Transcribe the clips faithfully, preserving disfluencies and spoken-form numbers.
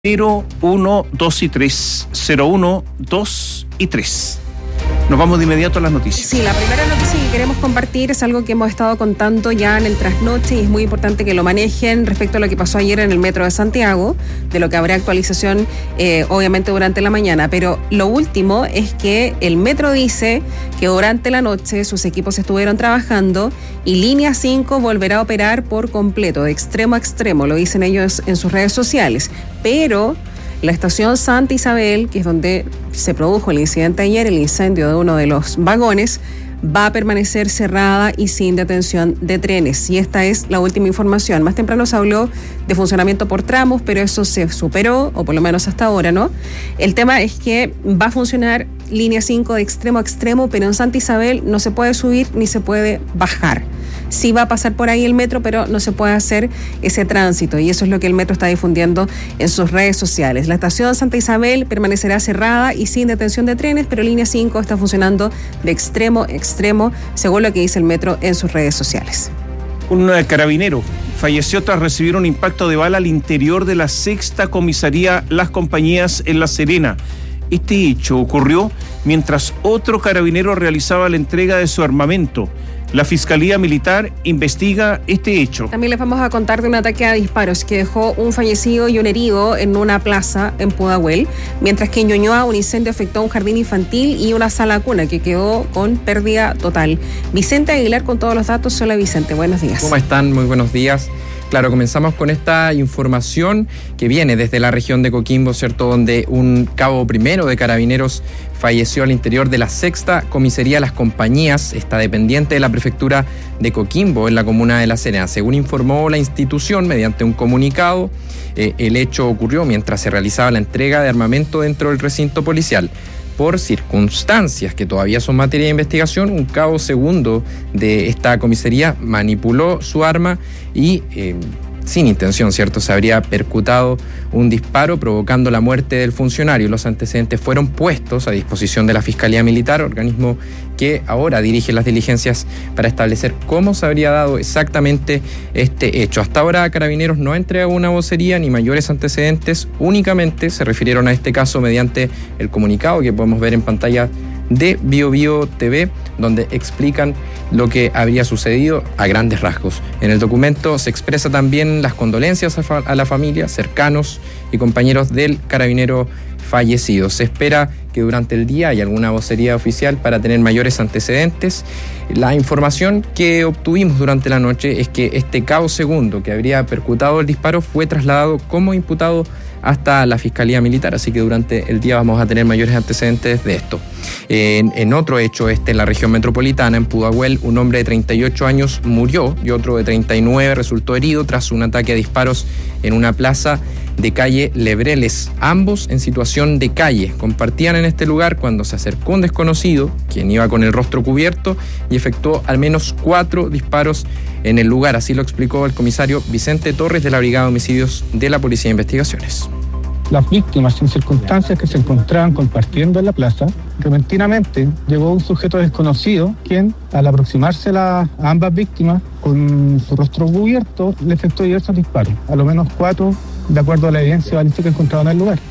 cero, uno, dos y tres. cero, uno, dos y tres. Nos vamos de inmediato a las noticias. Sí, la primera noticia que queremos compartir es algo que hemos estado contando ya en el trasnoche y es muy importante que lo manejen respecto a lo que pasó ayer en el Metro de Santiago, de lo que habrá actualización eh, obviamente durante la mañana. Pero lo último es que el Metro dice que durante la noche sus equipos estuvieron trabajando y Línea cinco volverá a operar por completo, de extremo a extremo, lo dicen ellos en sus redes sociales. Pero la estación Santa Isabel, que es donde se produjo el incidente ayer, el incendio de uno de los vagones, va a permanecer cerrada y sin detención de trenes. Y esta es la última información. Más temprano se habló de funcionamiento por tramos, pero eso se superó, o por lo menos hasta ahora, ¿no? El tema es que va a funcionar Línea cinco de extremo a extremo, pero en Santa Isabel no se puede subir ni se puede bajar. Sí va a pasar por ahí el metro, pero no se puede hacer ese tránsito, y eso es lo que el metro está difundiendo en sus redes sociales. La estación Santa Isabel permanecerá cerrada y sin detención de trenes, pero Línea cinco está funcionando de extremo a extremo, según lo que dice el metro en sus redes sociales. Un carabinero falleció tras recibir un impacto de bala al interior de la sexta comisaría Las Compañías en La Serena. Este hecho ocurrió mientras otro carabinero realizaba la entrega de su armamento. La Fiscalía Militar investiga este hecho. También les vamos a contar de un ataque a disparos que dejó un fallecido y un herido en una plaza en Pudahuel, mientras que en Ñuñoa un incendio afectó a un jardín infantil y una sala cuna que quedó con pérdida total. Vicente Aguilar con todos los datos. Hola Vicente, buenos días. ¿Cómo están? Muy buenos días. Claro, comenzamos con esta información que viene desde la región de Coquimbo, ¿cierto?, donde un cabo primero de carabineros falleció al interior de la sexta comisaría Las Compañías, está dependiente de la prefectura de Coquimbo, en la comuna de La Serena. Según informó la institución mediante un comunicado, eh, el hecho ocurrió mientras se realizaba la entrega de armamento dentro del recinto policial. Por circunstancias que todavía son materia de investigación, un cabo segundo de esta comisaría manipuló su arma y, eh, sin intención, ¿cierto?, se habría percutado un disparo provocando la muerte del funcionario. Los antecedentes fueron puestos a disposición de la Fiscalía Militar, organismo que ahora dirige las diligencias para establecer cómo se habría dado exactamente este hecho. Hasta ahora Carabineros no ha entregado una vocería ni mayores antecedentes, únicamente se refirieron a este caso mediante el comunicado que podemos ver en pantalla de Bio Bio T V, donde explican lo que habría sucedido a grandes rasgos. En el documento se expresa también las condolencias a, fa- a la familia, cercanos y compañeros del carabinero fallecido. Se espera que durante el día haya alguna vocería oficial para tener mayores antecedentes. La información que obtuvimos durante la noche es que este cabo segundo que habría percutado el disparo fue trasladado como imputado hasta la Fiscalía Militar, así que durante el día vamos a tener mayores antecedentes de esto. En, en otro hecho, este en la región metropolitana, en Pudahuel, un hombre de treinta y ocho años murió y otro de treinta y nueve resultó herido tras un ataque a disparos en una plaza de calle Lebreles, ambos en situación de calle. Compartían en este lugar cuando se acercó un desconocido, quien iba con el rostro cubierto, y efectuó al menos cuatro disparos en el lugar. Así lo explicó el comisario Vicente Torres de la Brigada de Homicidios de la Policía de Investigaciones. Las víctimas, en circunstancias que se encontraban compartiendo en la plaza, repentinamente llegó un sujeto desconocido, quien, al aproximarse a, la, a ambas víctimas con su rostro cubierto, le efectuó diversos disparos, a lo menos cuatro, de acuerdo a la evidencia balística encontrada en el lugar.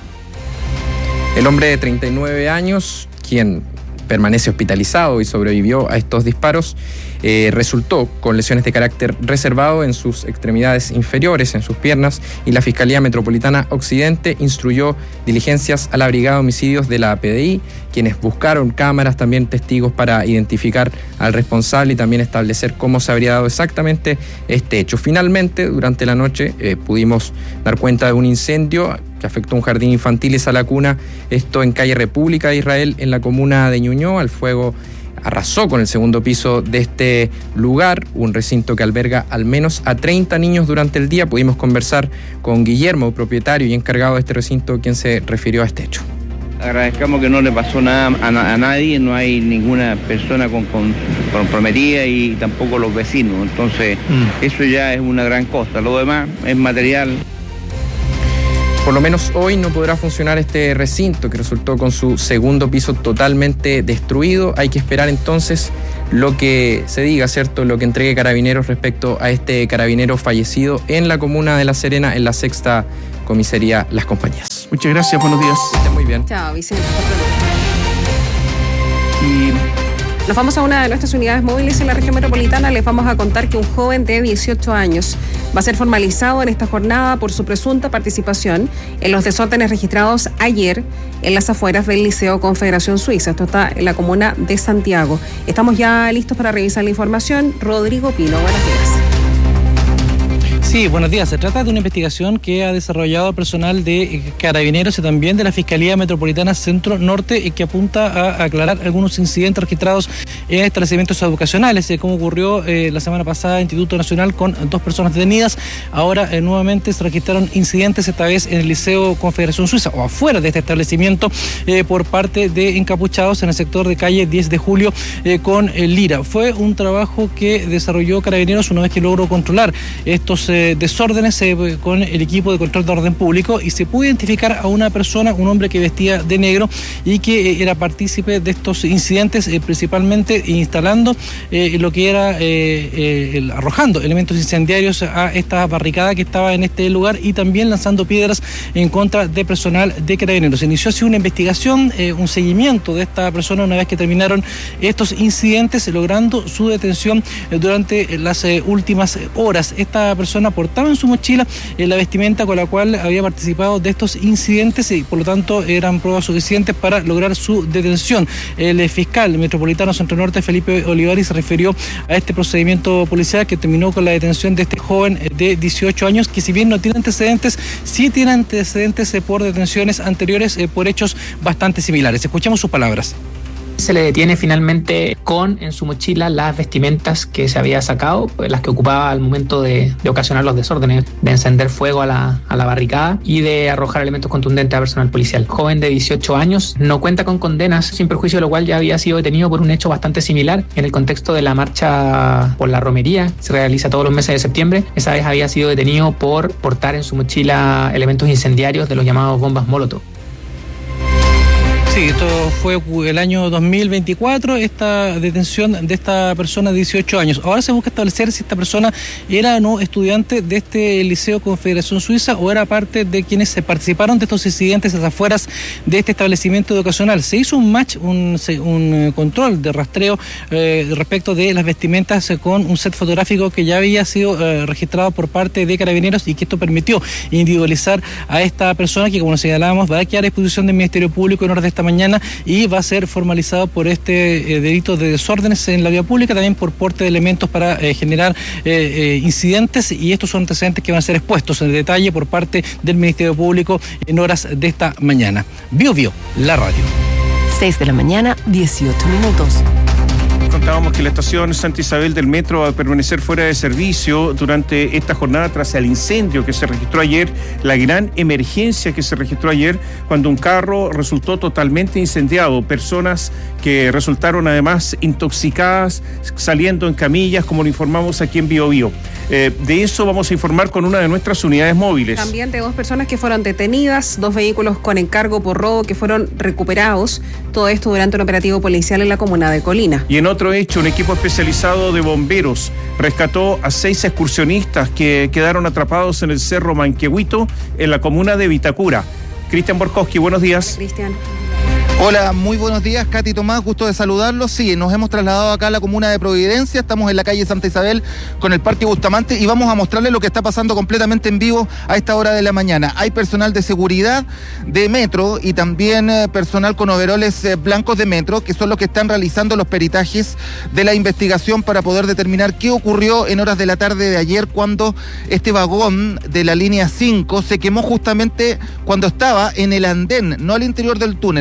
El hombre de treinta y nueve años, quien permanece hospitalizado y sobrevivió a estos disparos, eh, resultó con lesiones de carácter reservado en sus extremidades inferiores, en sus piernas, y la Fiscalía Metropolitana Occidente instruyó diligencias a la Brigada de Homicidios de la P D I, quienes buscaron cámaras, también testigos para identificar al responsable y también establecer cómo se habría dado exactamente este hecho. Finalmente, durante la noche eh, pudimos dar cuenta de un incendio que afectó un jardín infantil y sala cuna, esto en calle República de Israel, en la comuna de Ñuñoa. El fuego arrasó con el segundo piso de este lugar, un recinto que alberga al menos a treinta niños durante el día. Pudimos conversar con Guillermo, propietario y encargado de este recinto, quien se refirió a este hecho. Agradezcamos que no le pasó nada a, a nadie, no hay ninguna persona con, con, comprometida y tampoco los vecinos, entonces mm. eso ya es una gran cosa. Lo demás es material. Por lo menos hoy no podrá funcionar este recinto que resultó con su segundo piso totalmente destruido. Hay que esperar entonces lo que se diga, ¿cierto? Lo que entregue Carabineros respecto a este carabinero fallecido en la comuna de La Serena, en la sexta comisaría Las Compañías. Muchas gracias, buenos días. Que estén muy bien. Chao, Vicente. Y Nos vamos a una de nuestras unidades móviles en la región metropolitana. Les vamos a contar que un joven de dieciocho años va a ser formalizado en esta jornada por su presunta participación en los desórdenes registrados ayer en las afueras del Liceo Confederación Suiza. Esto está en la comuna de Santiago. Estamos ya listos para revisar la información. Rodrigo Pino, buenos días. Sí, buenos días. Se trata de una investigación que ha desarrollado personal de Carabineros y también de la Fiscalía Metropolitana Centro Norte y que apunta a aclarar algunos incidentes registrados en establecimientos educacionales, eh, como ocurrió eh, la semana pasada en Instituto Nacional con dos personas detenidas. Ahora eh, nuevamente se registraron incidentes, esta vez en el Liceo Confederación Suiza o afuera de este establecimiento eh, por parte de encapuchados en el sector de calle diez de julio eh, con eh, Lira. Fue un trabajo que desarrolló Carabineros una vez que logró controlar estos eh, desórdenes eh, con el equipo de control de orden público y se pudo identificar a una persona, un hombre que vestía de negro y que eh, era partícipe de estos incidentes, eh, principalmente instalando eh, lo que era eh, eh, el, arrojando elementos incendiarios a esta barricada que estaba en este lugar y también lanzando piedras en contra de personal de Carabineros. Se inició así una investigación, eh, un seguimiento de esta persona una vez que terminaron estos incidentes, logrando su detención eh, durante las eh, últimas horas. Esta persona portaba en su mochila eh, la vestimenta con la cual había participado de estos incidentes y por lo tanto eran pruebas suficientes para lograr su detención. El eh, fiscal metropolitano Centro Norte, Felipe Olivari, se refirió a este procedimiento policial que terminó con la detención de este joven eh, de dieciocho años, que si bien no tiene antecedentes, sí tiene antecedentes eh, por detenciones anteriores eh, por hechos bastante similares. Escuchamos sus palabras. Se le detiene finalmente con en su mochila las vestimentas que se había sacado, pues las que ocupaba al momento de, de ocasionar los desórdenes, de encender fuego a la, a la barricada y de arrojar elementos contundentes a personal policial. Joven de dieciocho años, no cuenta con condenas, sin perjuicio de lo cual ya había sido detenido por un hecho bastante similar en el contexto de la marcha por la romería, que se realiza todos los meses de septiembre. Esa vez había sido detenido por portar en su mochila elementos incendiarios de los llamados bombas Molotov. Sí, esto fue el año dos mil veinticuatro, esta detención de esta persona de dieciocho años. Ahora se busca establecer si esta persona era o no estudiante de este Liceo Confederación Suiza o era parte de quienes participaron de estos incidentes a las afueras de este establecimiento educacional. Se hizo un match, un, un control de rastreo eh, respecto de las vestimentas eh, con un set fotográfico que ya había sido eh, registrado por parte de Carabineros y que esto permitió individualizar a esta persona que, como señalábamos, va a quedar a disposición del Ministerio Público en horas de esta mañana y va a ser formalizado por este eh, delito de desórdenes en la vía pública, también por porte de elementos para eh, generar eh, eh, incidentes, y estos son antecedentes que van a ser expuestos en detalle por parte del Ministerio Público en horas de esta mañana. Bio Bio, la radio. seis de la mañana, dieciocho minutos. Contábamos que la estación Santa Isabel del metro va a permanecer fuera de servicio durante esta jornada tras el incendio que se registró ayer, la gran emergencia que se registró ayer cuando un carro resultó totalmente incendiado. Personas que resultaron además intoxicadas, saliendo en camillas, como lo informamos aquí en Bio Bio. Eh, de eso vamos a informar con una de nuestras unidades móviles. También de dos personas que fueron detenidas, dos vehículos con encargo por robo que fueron recuperados. Todo esto durante un operativo policial en la comuna de Colina. Y en otro hecho, un equipo especializado de bomberos rescató a seis excursionistas que quedaron atrapados en el Cerro Manquehuito, en la comuna de Vitacura. Cristian Borkowski, buenos días. Cristian. Hola, muy buenos días, Katy, Tomás, gusto de saludarlos. Sí, nos hemos trasladado acá a la comuna de Providencia, estamos en la calle Santa Isabel con el Parque Bustamante y vamos a mostrarles lo que está pasando completamente en vivo a esta hora de la mañana. Hay personal de seguridad de metro y también eh, personal con overoles eh, blancos de metro, que son los que están realizando los peritajes de la investigación para poder determinar qué ocurrió en horas de la tarde de ayer cuando este vagón de la línea cinco se quemó justamente cuando estaba en el andén, no al interior del túnel, en el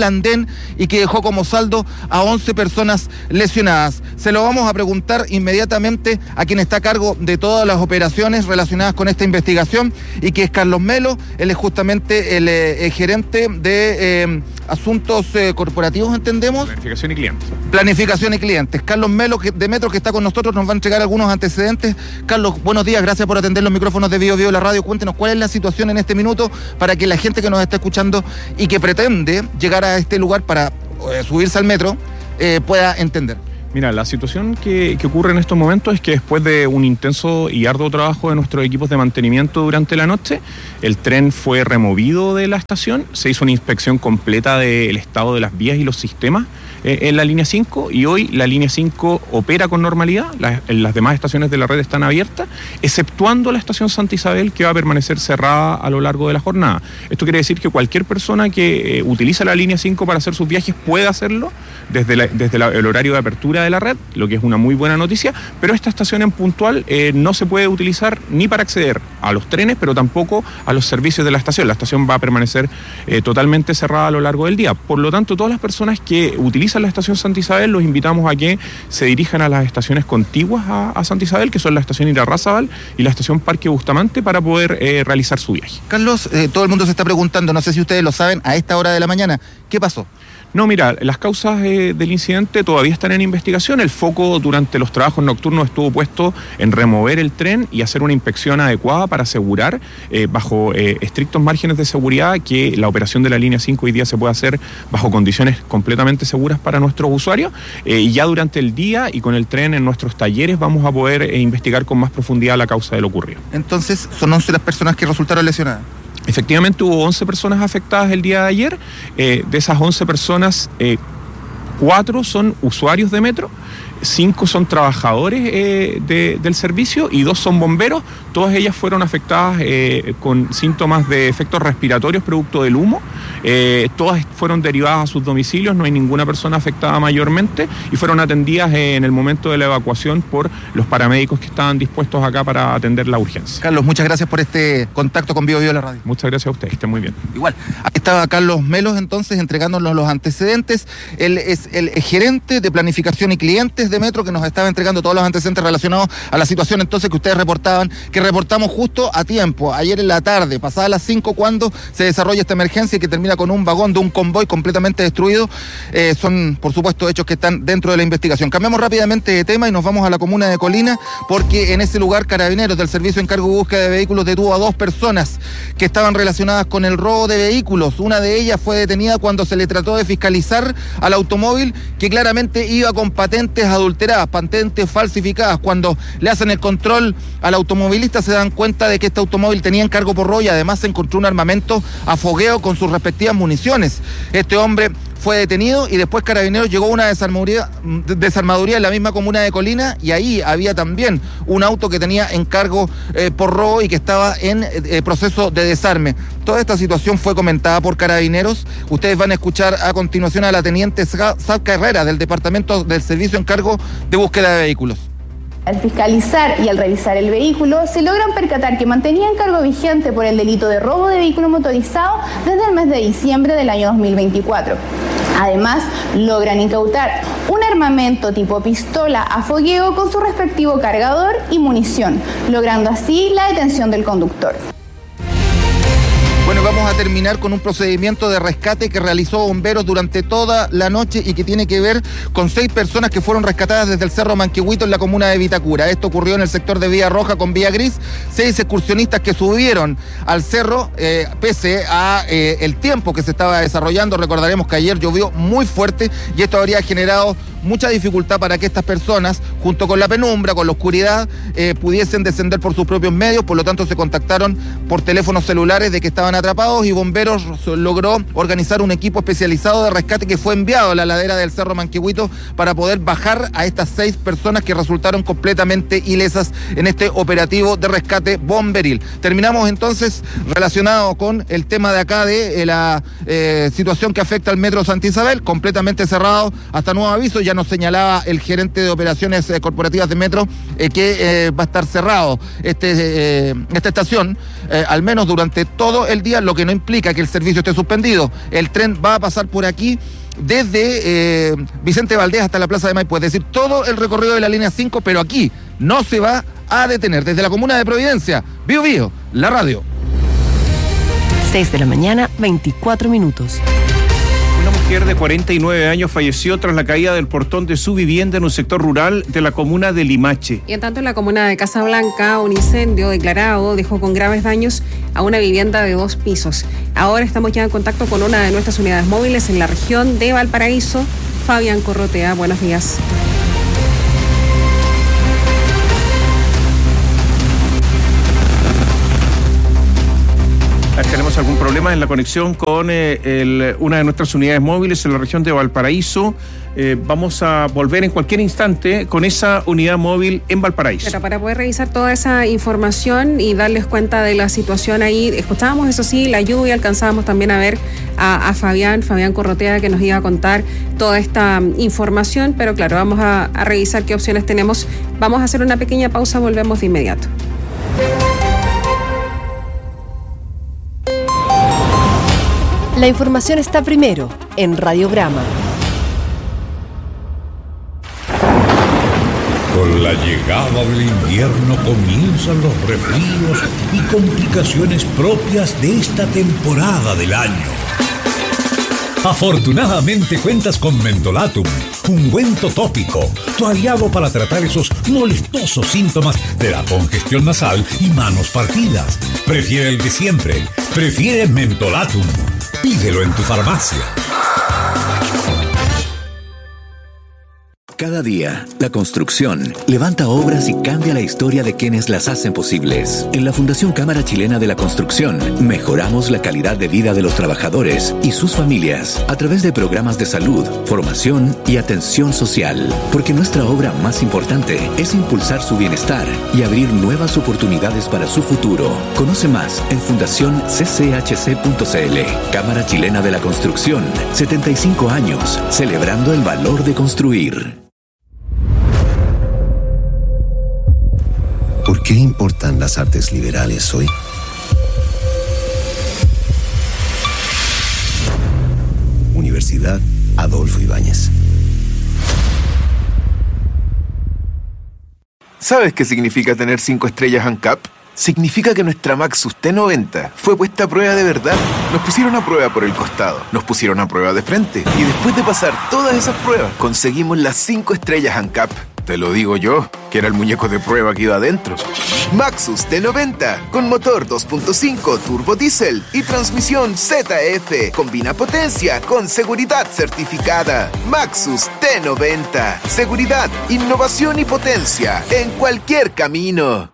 andén y que dejó como saldo a once personas lesionadas. Se lo vamos a preguntar inmediatamente a quien está a cargo de todas las operaciones relacionadas con esta investigación y que es Carlos Melo. Él es justamente el, eh, el gerente de eh, asuntos eh, corporativos, entendemos. Planificación y clientes. Planificación y clientes. Carlos Melo que, de Metro, que está con nosotros, nos va a entregar algunos antecedentes. Carlos, buenos días, gracias por atender los micrófonos de Bio Bio la radio. Cuéntenos cuál es la situación en este minuto para que la gente que nos está escuchando y que pretende llegar a este lugar para eh, subirse al metro eh, pueda entender. Mira, la situación que, que ocurre en estos momentos es que después de un intenso y arduo trabajo de nuestros equipos de mantenimiento durante la noche, el tren fue removido de la estación, se hizo una inspección completa del estado de las vías y los sistemas eh, en la línea cinco y hoy la línea cinco opera con normalidad, las, las demás estaciones de la red están abiertas, exceptuando la estación Santa Isabel que va a permanecer cerrada a lo largo de la jornada. Esto quiere decir que cualquier persona que eh, utiliza la línea cinco para hacer sus viajes puede hacerlo desde, la, desde la, el horario de apertura de la red, lo que es una muy buena noticia, pero esta estación en puntual eh, no se puede utilizar ni para acceder a los trenes, pero tampoco a los servicios de la estación. La estación va a permanecer eh, totalmente cerrada a lo largo del día. Por lo tanto, todas las personas que utilizan la estación Santa Isabel, los invitamos a que se dirijan a las estaciones contiguas a, a Santa Isabel, que son la estación Irarrázaval y la estación Parque Bustamante, para poder eh, realizar su viaje. Carlos, eh, todo el mundo se está preguntando, no sé si ustedes lo saben, a esta hora de la mañana, ¿qué pasó? No, mira, las causas eh, del incidente todavía están en investigación. El foco durante los trabajos nocturnos estuvo puesto en remover el tren y hacer una inspección adecuada para asegurar, eh, bajo eh, estrictos márgenes de seguridad, que la operación de la línea cinco hoy día se pueda hacer bajo condiciones completamente seguras para nuestros usuarios. Eh, y ya durante el día y con el tren en nuestros talleres vamos a poder eh, investigar con más profundidad la causa de lo ocurrido. Entonces, ¿son once las personas que resultaron lesionadas? Efectivamente hubo once personas afectadas el día de ayer. Eh, de esas once personas, eh, cuatro son usuarios de Metro, cinco son trabajadores eh, de, del servicio y dos son bomberos. Todas ellas fueron afectadas eh, con síntomas de efectos respiratorios producto del humo. Eh, todas fueron derivadas a sus domicilios, no hay ninguna persona afectada mayormente y fueron atendidas eh, en el momento de la evacuación por los paramédicos que estaban dispuestos acá para atender la urgencia. Carlos, muchas gracias por este contacto con Bio Bio la radio. Muchas gracias a ustedes, estén muy bien. Igual, aquí estaba Carlos Melos entonces entregándonos los antecedentes. Él es el gerente de planificación y clientes de Metro, que nos estaba entregando todos los antecedentes relacionados a la situación entonces que ustedes reportaban, que reportamos justo a tiempo, ayer en la tarde, pasadas las cinco, cuando se desarrolla esta emergencia y que termina con un vagón de un convoy completamente destruido. Eh, son, por supuesto, hechos que están dentro de la investigación. Cambiamos rápidamente de tema y nos vamos a la comuna de Colina, porque en ese lugar Carabineros del Servicio de Encargo y Búsqueda de Vehículos detuvo a dos personas que estaban relacionadas con el robo de vehículos. Una de ellas fue detenida cuando se le trató de fiscalizar al automóvil, que claramente iba con patentes adulteradas, patentes falsificadas. Cuando le hacen el control al automovilista se dan cuenta de que este automóvil tenía encargo por robo y además se encontró un armamento a fogueo con sus respectivas municiones. Este hombre fue detenido y después Carabineros llegó a una desarmaduría, desarmaduría en la misma comuna de Colina y ahí había también un auto que tenía encargo eh, por robo y que estaba en eh, proceso de desarme. Toda esta situación fue comentada por Carabineros. Ustedes van a escuchar a continuación a la teniente Salca Herrera del Departamento del Servicio Encargo de Búsqueda de Vehículos. Al fiscalizar y al revisar el vehículo, se logran percatar que mantenía encargo vigente por el delito de robo de vehículo motorizado desde el mes de diciembre del año dos mil veinticuatro. Además, logran incautar un armamento tipo pistola a fogueo con su respectivo cargador y munición, logrando así la detención del conductor. Bueno, vamos a terminar con un procedimiento de rescate que realizó bomberos durante toda la noche y que tiene que ver con seis personas que fueron rescatadas desde el Cerro Manquehuito en la comuna de Vitacura. Esto ocurrió en el sector de Vía Roja con Vía Gris. Seis excursionistas que subieron al cerro eh, pese a eh, el tiempo que se estaba desarrollando. Recordaremos que ayer llovió muy fuerte y esto habría generado mucha dificultad para que estas personas, junto con la penumbra, con la oscuridad, eh, pudiesen descender por sus propios medios. Por lo tanto, se contactaron por teléfonos celulares de que estaban atrapados y Bomberos logró organizar un equipo especializado de rescate que fue enviado a la ladera del Cerro Manquehuito para poder bajar a estas seis personas que resultaron completamente ilesas en este operativo de rescate bomberil. Terminamos entonces relacionado con el tema de acá de eh, la eh, situación que afecta al Metro Santa Isabel, completamente cerrado hasta nuevo aviso. ya nos señalaba el gerente de operaciones eh, corporativas de Metro eh, que eh, va a estar cerrado este, eh, esta estación, eh, al menos durante todo el día, lo que no implica que el servicio esté suspendido. El tren va a pasar por aquí desde eh, Vicente Valdés hasta la Plaza de Maipú, es decir, todo el recorrido de la línea cinco, pero aquí no se va a detener. Desde la comuna de Providencia, Bío Bío, la radio. seis de la mañana, veinticuatro minutos. Una mujer de cuarenta y nueve años falleció tras la caída del portón de su vivienda en un sector rural de la comuna de Limache. Y en tanto, en la comuna de Casablanca, un incendio declarado dejó con graves daños a una vivienda de dos pisos. Ahora estamos ya en contacto con una de nuestras unidades móviles en la región de Valparaíso. Fabián Corrotea, buenos días. Tenemos algún problema en la conexión con eh, el, una de nuestras unidades móviles en la región de Valparaíso. Eh, vamos a volver en cualquier instante con esa unidad móvil en Valparaíso. Pero para poder revisar toda esa información y darles cuenta de la situación ahí, escuchábamos, eso sí, la lluvia, alcanzábamos también a ver a, a Fabián, Fabián Corrotea, que nos iba a contar toda esta información, pero claro, vamos a, a revisar qué opciones tenemos. Vamos a hacer una pequeña pausa, volvemos de inmediato. La información está primero en Radiograma. Con la llegada del invierno comienzan los resfríos y complicaciones propias de esta temporada del año. Afortunadamente cuentas con Mentolatum, ungüento tópico, tu aliado para tratar esos molestosos síntomas de la congestión nasal y manos partidas. Prefiere el de siempre, prefiere Mentolatum. Pídelo en tu farmacia. Cada día, la construcción levanta obras y cambia la historia de quienes las hacen posibles. En la Fundación Cámara Chilena de la Construcción, mejoramos la calidad de vida de los trabajadores y sus familias a través de programas de salud, formación y atención social. Porque nuestra obra más importante es impulsar su bienestar y abrir nuevas oportunidades para su futuro. Conoce más en fundación c c h c punto c l. Cámara Chilena de la Construcción, setenta y cinco años, celebrando el valor de construir. ¿Por qué importan las artes liberales hoy? Universidad Adolfo Ibáñez. ¿Sabes qué significa tener cinco estrellas ANCAP? Significa que nuestra Maxus T noventa fue puesta a prueba de verdad. Nos pusieron a prueba por el costado, nos pusieron a prueba de frente, y después de pasar todas esas pruebas, conseguimos las cinco estrellas ANCAP. Te lo digo yo, que era el muñeco de prueba que iba adentro. Maxus T noventa, con motor dos punto cinco turbo diésel y transmisión Z F. Combina potencia con seguridad certificada. Maxus T noventa. Seguridad, innovación y potencia en cualquier camino.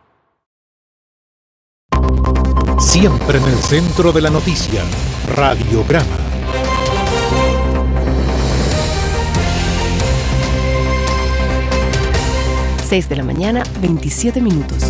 Siempre en el centro de la noticia, Radiograma. seis de la mañana, veintisiete minutos.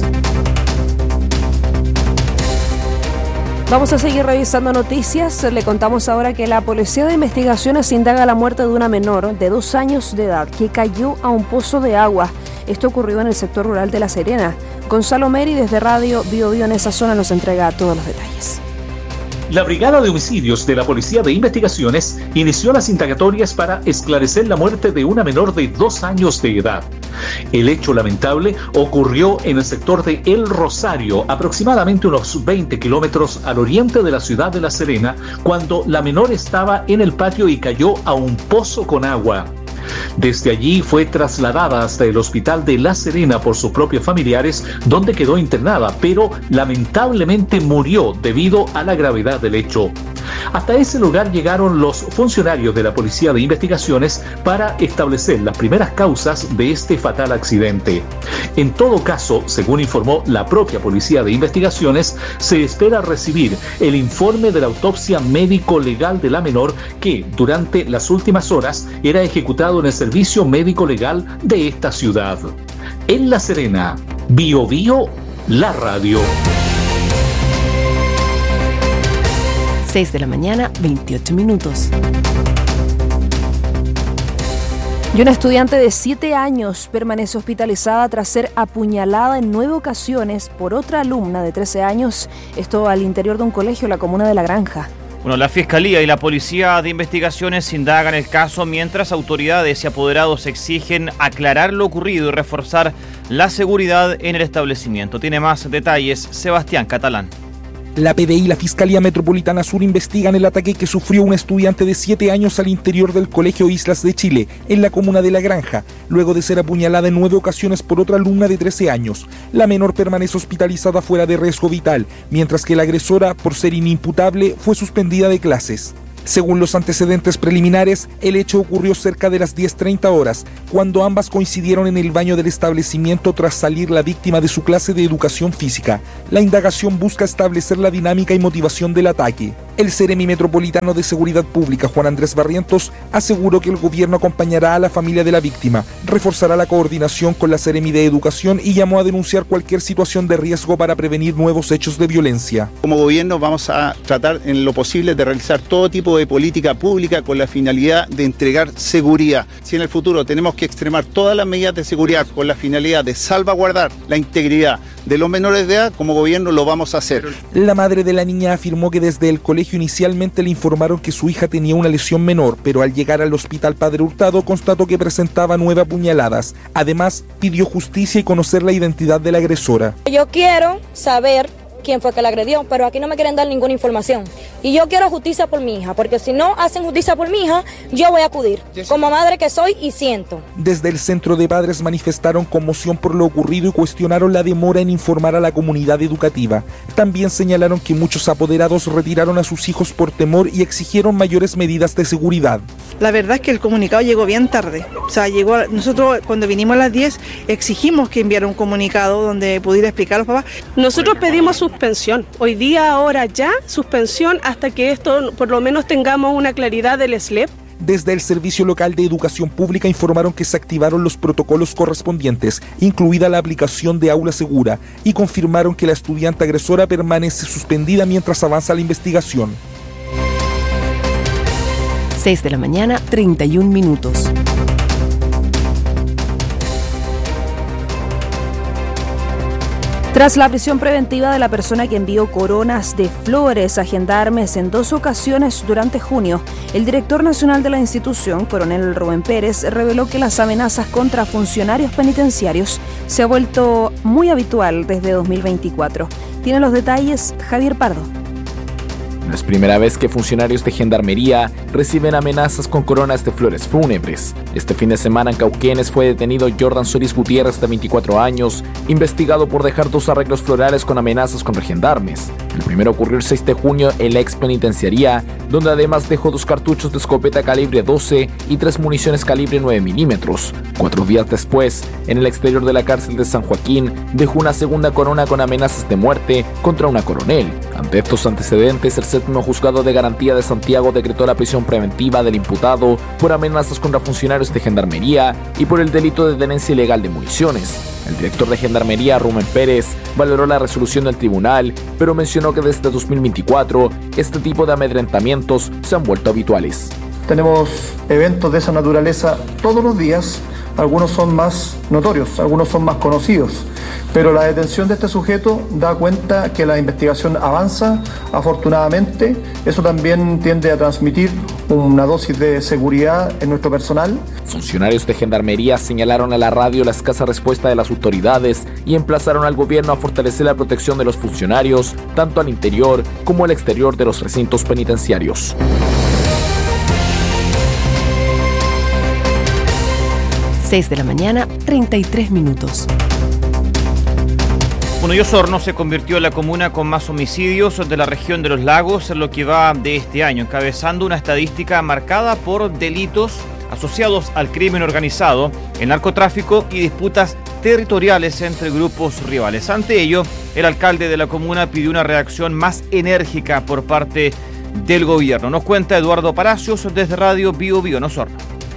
Vamos a seguir revisando noticias. Le contamos ahora que la Policía de Investigaciones indaga la muerte de una menor de dos años de edad que cayó a un pozo de agua. Esto ocurrió en el sector rural de La Serena. Gonzalo Meri, desde Radio Bío Bío en esa zona, nos entrega todos los detalles. La Brigada de Homicidios de la Policía de Investigaciones inició las indagatorias para esclarecer la muerte de una menor de dos años de edad. El hecho lamentable ocurrió en el sector de El Rosario, aproximadamente unos veinte kilómetros al oriente de la ciudad de La Serena, cuando la menor estaba en el patio y cayó a un pozo con agua. Desde allí fue trasladada hasta el hospital de La Serena por sus propios familiares, donde quedó internada, pero lamentablemente murió debido a la gravedad del hecho. Hasta ese lugar llegaron los funcionarios de la Policía de Investigaciones para establecer las primeras causas de este fatal accidente. En todo caso, según informó la propia Policía de Investigaciones, se espera recibir el informe de la autopsia médico-legal de la menor que, durante las últimas horas, era ejecutado en el Servicio Médico Legal de esta ciudad. En La Serena, Bío Bío, la radio. seis de la mañana, veintiocho minutos. Y una estudiante de siete años permanece hospitalizada tras ser apuñalada en nueve ocasiones por otra alumna de trece años, esto al interior de un colegio en la comuna de La Granja. Bueno, la Fiscalía y la Policía de Investigaciones indagan el caso mientras autoridades y apoderados exigen aclarar lo ocurrido y reforzar la seguridad en el establecimiento. Tiene más detalles Sebastián Catalán. La P D I y la Fiscalía Metropolitana Sur investigan el ataque que sufrió un estudiante de siete años al interior del Colegio Islas de Chile, en la comuna de La Granja, luego de ser apuñalada en nueve ocasiones por otra alumna de trece años. La menor permanece hospitalizada fuera de riesgo vital, mientras que la agresora, por ser inimputable, fue suspendida de clases. Según los antecedentes preliminares, el hecho ocurrió cerca de las diez treinta horas, cuando ambas coincidieron en el baño del establecimiento tras salir la víctima de su clase de educación física. La indagación busca establecer la dinámica y motivación del ataque. El Seremi Metropolitano de Seguridad Pública, Juan Andrés Barrientos, aseguró que el gobierno acompañará a la familia de la víctima, reforzará la coordinación con la Seremi de Educación y llamó a denunciar cualquier situación de riesgo para prevenir nuevos hechos de violencia. Como gobierno vamos a tratar en lo posible de realizar todo tipo de política pública con la finalidad de entregar seguridad. Si en el futuro tenemos que extremar todas las medidas de seguridad con la finalidad de salvaguardar la integridad de los menores de edad, como gobierno lo vamos a hacer. La madre de la niña afirmó que desde el colegio inicialmente le informaron que su hija tenía una lesión menor, pero al llegar al hospital Padre Hurtado constató que presentaba nueve apuñaladas. Además, pidió justicia y conocer la identidad de la agresora. Yo quiero saber quién fue que la agredió, pero aquí no me quieren dar ninguna información. Y yo quiero justicia por mi hija, porque si no hacen justicia por mi hija, yo voy a acudir, como madre que soy y siento. Desde el Centro de Padres manifestaron conmoción por lo ocurrido y cuestionaron la demora en informar a la comunidad educativa. También señalaron que muchos apoderados retiraron a sus hijos por temor y exigieron mayores medidas de seguridad. La verdad es que el comunicado llegó bien tarde. O sea, llegó, nosotros cuando vinimos a las diez exigimos que enviara un comunicado donde pudiera explicar a los papás. Nosotros pedimos suspensión. Hoy día, ahora ya, suspensión hasta que esto por lo menos tengamos una claridad del S L E P. Desde el Servicio Local de Educación Pública informaron que se activaron los protocolos correspondientes, incluida la aplicación de aula segura, y confirmaron que la estudiante agresora permanece suspendida mientras avanza la investigación. seis de la mañana, treinta y un minutos. Tras la prisión preventiva de la persona que envió coronas de flores a gendarmes en dos ocasiones durante junio, el director nacional de la institución, coronel Rubén Pérez, reveló que las amenazas contra funcionarios penitenciarios se ha vuelto muy habitual desde dos mil veinticuatro. Tiene los detalles Javier Pardo. No es primera vez que funcionarios de gendarmería reciben amenazas con coronas de flores fúnebres. Este fin de semana en Cauquenes fue detenido Jordan Solís Gutiérrez, de veinticuatro años, investigado por dejar dos arreglos florales con amenazas contra gendarmes. El primero ocurrió el seis de junio en la ex penitenciaría, donde además dejó dos cartuchos de escopeta calibre doce y tres municiones calibre nueve milímetros. Cuatro días después, en el exterior de la cárcel de San Joaquín, dejó una segunda corona con amenazas de muerte contra una coronel. Ante estos antecedentes, el séptimo juzgado de garantía de Santiago decretó la prisión preventiva del imputado por amenazas contra funcionarios de gendarmería y por el delito de tenencia ilegal de municiones. El director de Gendarmería, Rubén Pérez, valoró la resolución del tribunal, pero mencionó que desde dos mil veinticuatro este tipo de amedrentamientos se han vuelto habituales. Tenemos eventos de esa naturaleza todos los días, algunos son más notorios, algunos son más conocidos, pero la detención de este sujeto da cuenta que la investigación avanza, afortunadamente. Eso también tiende a transmitir una dosis de seguridad en nuestro personal. Funcionarios de Gendarmería señalaron a la radio la escasa respuesta de las autoridades y emplazaron al gobierno a fortalecer la protección de los funcionarios, tanto al interior como al exterior de los recintos penitenciarios. seis de la mañana, treinta y tres minutos. Bueno, y Osorno se convirtió en la comuna con más homicidios de la región de los lagos en lo que va de este año, encabezando una estadística marcada por delitos asociados al crimen organizado, el narcotráfico y disputas territoriales entre grupos rivales. Ante ello, el alcalde de la comuna pidió una reacción más enérgica por parte del gobierno. Nos cuenta Eduardo Palacios desde Radio Bio Bio en Osorno.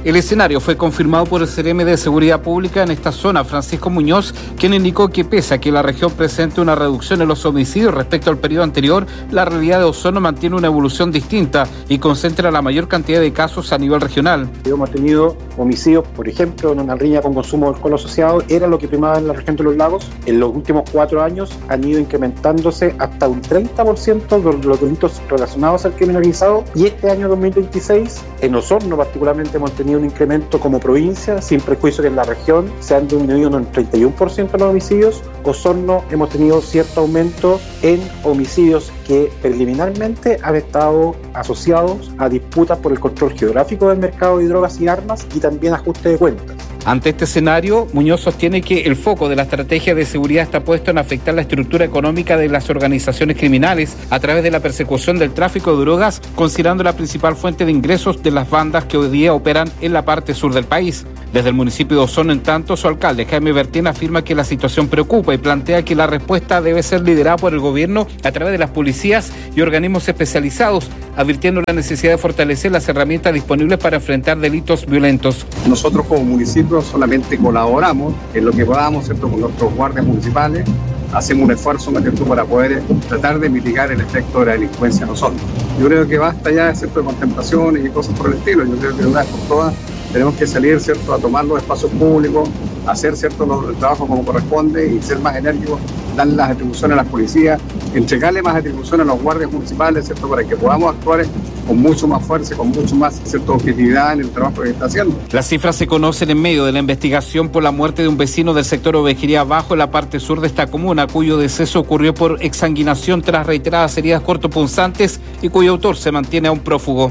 El escenario fue confirmado por el C R M de Seguridad Pública en esta zona, Francisco Muñoz, quien indicó que pese a que la región presente una reducción en los homicidios respecto al periodo anterior, la realidad de Osorno mantiene una evolución distinta y concentra la mayor cantidad de casos a nivel regional. Hemos tenido homicidios, por ejemplo, en una riña con consumo de alcohol asociado, era lo que primaba en la región de los lagos. En los últimos cuatro años han ido incrementándose hasta un treinta por ciento de los delitos relacionados al crimen organizado, y este año dos mil veintiséis, en Osorno particularmente, hemos tenido un incremento como provincia, sin prejuicio que en la región se han disminuido en un treinta y uno por ciento los homicidios. Osorno hemos tenido cierto aumento en homicidios que preliminarmente han estado asociados a disputas por el control geográfico del mercado de drogas y armas y también ajuste de cuentas. Ante este escenario, Muñoz sostiene que el foco de la estrategia de seguridad está puesto en afectar la estructura económica de las organizaciones criminales a través de la persecución del tráfico de drogas, considerando la principal fuente de ingresos de las bandas que hoy día operan en la parte sur del país. Desde el municipio de Osorno, en tanto, su alcalde, Jaime Bertín, afirma que la situación preocupa y plantea que la respuesta debe ser liderada por el gobierno a través de las policías y organismos especializados, advirtiendo la necesidad de fortalecer las herramientas disponibles para enfrentar delitos violentos. Nosotros como municipio solamente colaboramos en lo que podamos, ¿cierto?, con nuestros guardias municipales. Hacemos un esfuerzo, ¿cierto?, para poder tratar de mitigar el efecto de la delincuencia en nosotros. Yo creo que basta ya de cierto de contemplaciones y cosas por el estilo. Yo creo que de una vez por todas tenemos que salir, ¿cierto?, a tomar los espacios públicos, hacer, ¿cierto?, los, el trabajo como corresponde y ser más enérgicos, darle las atribuciones a las policías, entregarle más atribuciones a los guardias municipales, ¿cierto?, para que podamos actuar con mucho más fuerza, con mucho más, ¿cierto?, objetividad en el trabajo que está haciendo. Las cifras se conocen en medio de la investigación por la muerte de un vecino del sector Ovejería Bajo en la parte sur de esta comuna, cuyo deceso ocurrió por exsanguinación tras reiteradas heridas cortopunzantes y cuyo autor se mantiene aún prófugo.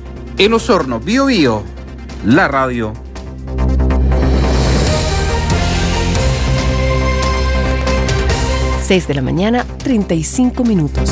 En Osorno, Bío Bío, la radio. seis de la mañana, treinta y cinco minutos.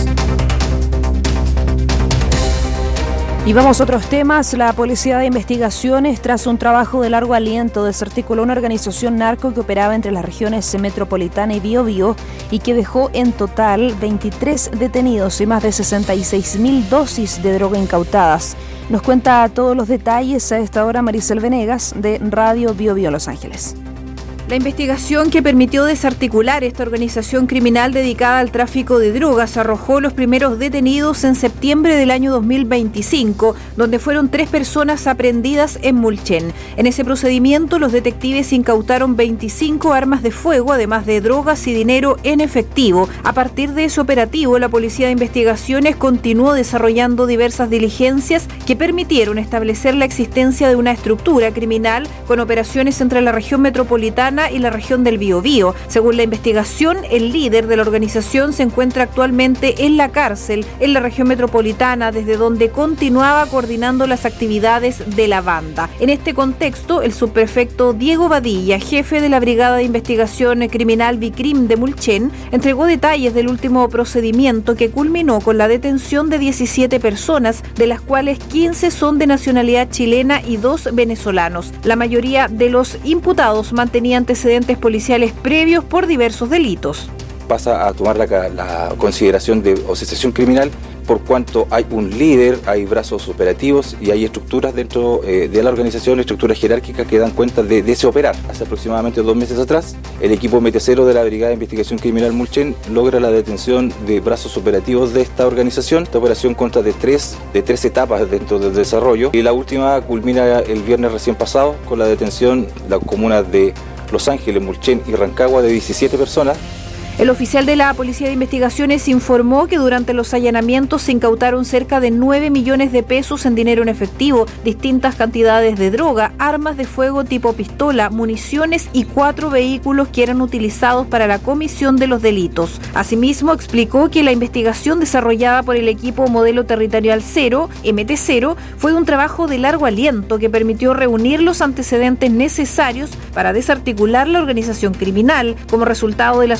Y vamos a otros temas. La Policía de Investigaciones, tras un trabajo de largo aliento, desarticuló una organización narco que operaba entre las regiones Metropolitana y Biobío y que dejó en total veintitrés detenidos y más de sesenta y seis mil dosis de droga incautadas. Nos cuenta todos los detalles a esta hora Maricel Venegas de Radio Biobío Los Ángeles. La investigación que permitió desarticular esta organización criminal dedicada al tráfico de drogas arrojó los primeros detenidos en septiembre del año dos mil veinticinco, donde fueron tres personas aprehendidas en Mulchen. En ese procedimiento, los detectives incautaron veinticinco armas de fuego, además de drogas y dinero en efectivo. A partir de ese operativo, la Policía de Investigaciones continuó desarrollando diversas diligencias que permitieron establecer la existencia de una estructura criminal con operaciones entre la región metropolitana y la región del Biobío. Según la investigación, el líder de la organización se encuentra actualmente en la cárcel en la región metropolitana, desde donde continuaba coordinando las actividades de la banda. En este contexto, el subprefecto Diego Badilla, jefe de la Brigada de Investigación Criminal Bicrim de Mulchen, entregó detalles del último procedimiento que culminó con la detención de diecisiete personas, de las cuales quince son de nacionalidad chilena y dos venezolanos. La mayoría de los imputados mantenían antecedentes policiales previos por diversos delitos. Pasa a tomar la, la consideración de asociación criminal por cuanto hay un líder, hay brazos operativos y hay estructuras dentro eh, de la organización, estructuras jerárquicas que dan cuenta de, de ese operar. Hace aproximadamente dos meses atrás, el equipo M T cero de la Brigada de Investigación Criminal Mulchen logra la detención de brazos operativos de esta organización. Esta operación consta de tres, de tres etapas dentro del desarrollo y la última culmina el viernes recién pasado con la detención de las comunas de Los Ángeles, Mulchen y Rancagua de diecisiete personas. El oficial de la Policía de Investigaciones informó que durante los allanamientos se incautaron cerca de nueve millones de pesos en dinero en efectivo, distintas cantidades de droga, armas de fuego tipo pistola, municiones y cuatro vehículos que eran utilizados para la comisión de los delitos. Asimismo, explicó que la investigación desarrollada por el equipo Modelo Territorial Cero, M T cero, fue un trabajo de largo aliento que permitió reunir los antecedentes necesarios para desarticular la organización criminal. Como resultado de las últimas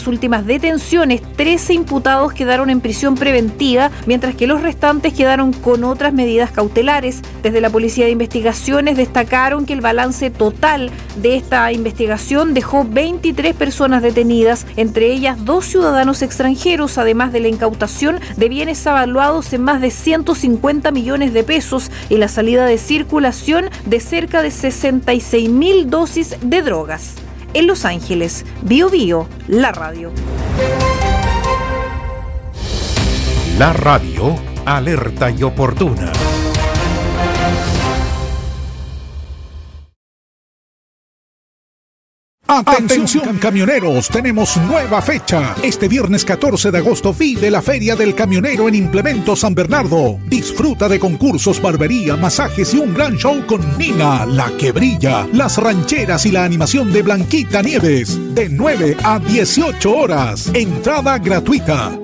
las detenciones, trece imputados quedaron en prisión preventiva, mientras que los restantes quedaron con otras medidas cautelares. Desde la Policía de Investigaciones destacaron que el balance total de esta investigación dejó veintitrés personas detenidas, entre ellas dos ciudadanos extranjeros, además de la incautación de bienes evaluados en más de ciento cincuenta millones de pesos y la salida de circulación de cerca de sesenta y seis mil dosis de drogas. En Los Ángeles, Bio Bio, la radio. La radio, alerta y oportuna. Atención camioneros, tenemos nueva fecha. Este viernes catorce de agosto vive la Feria del Camionero en Implementos San Bernardo. Disfruta de concursos, barbería, masajes y un gran show con Nina, la que brilla, las rancheras y la animación de Blanquita Nieves. De nueve a dieciocho horas. Entrada gratuita.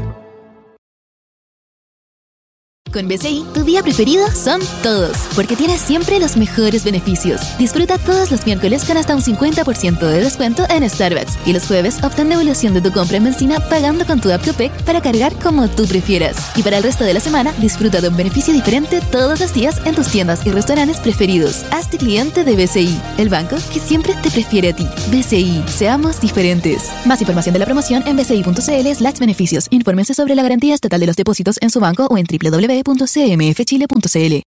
Con B C I, tu día preferido son todos, porque tienes siempre los mejores beneficios. Disfruta todos los miércoles con hasta un cincuenta por ciento de descuento en Starbucks y los jueves obtén devolución de tu compra en benzina pagando con tu app Copec para cargar como tú prefieras. Y para el resto de la semana, disfruta de un beneficio diferente todos los días en tus tiendas y restaurantes preferidos. Hazte cliente de B C I, el banco que siempre te prefiere a ti. B C I, seamos diferentes. Más información de la promoción en bci.cl slash beneficios. Infórmense sobre la garantía estatal de los depósitos en su banco o en doble u doble u doble u punto c m f chile punto c l.